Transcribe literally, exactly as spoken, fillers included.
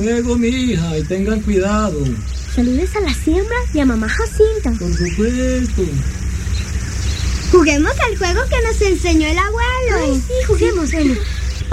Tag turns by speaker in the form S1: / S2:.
S1: luego, mija, y tengan cuidado.
S2: Saludes a la siembra y a mamá Jacinta.
S1: Por supuesto.
S3: Juguemos al juego que nos enseñó el abuelo.
S2: Ay, sí, juguemos, Eli.